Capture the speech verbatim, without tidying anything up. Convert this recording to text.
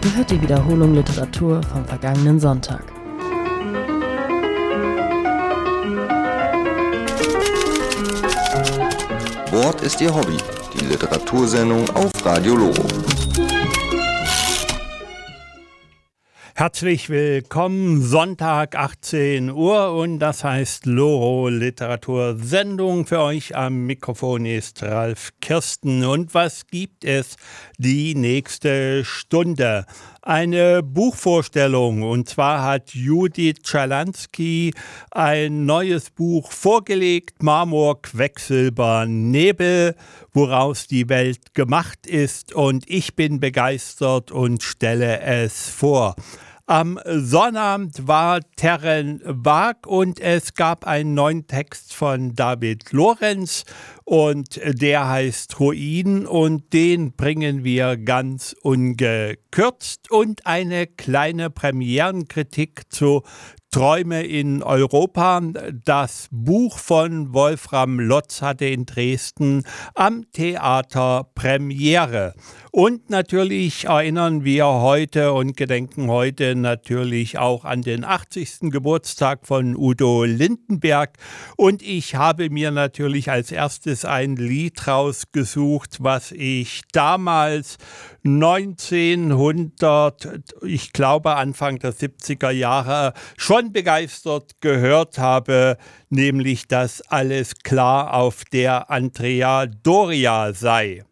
Ihr hört die Wiederholung Literatur vom vergangenen Sonntag. Wort ist Ihr Hobby, die Literatursendung auf Radio Loro. Herzlich willkommen, Sonntag achtzehn Uhr und das heißt Loro Literatursendung. Für euch am Mikrofon ist Ralf Kirsten. Und was gibt es die nächste Stunde? Eine Buchvorstellung, und zwar hat Judith Schalansky ein neues Buch vorgelegt, Marmor, Quecksilber, Nebel, woraus die Welt gemacht ist, und ich bin begeistert und stelle es vor. Am Sonnabend war Terren Waag und es gab einen neuen Text von David Lorenz und der heißt Ruin und den bringen wir ganz ungekürzt und eine kleine Premierenkritik zu Träume in Europa. Das Buch von Wolfram Lotz hatte in Dresden am Theater Premiere. Und natürlich erinnern wir heute und gedenken heute natürlich auch an den achtzigsten Geburtstag von Udo Lindenberg. Und ich habe mir natürlich als erstes ein Lied rausgesucht, was ich damals neunzehnhundert, ich glaube Anfang der siebziger Jahre, schon begeistert gehört habe, nämlich dass alles klar auf der Andrea Doria sei.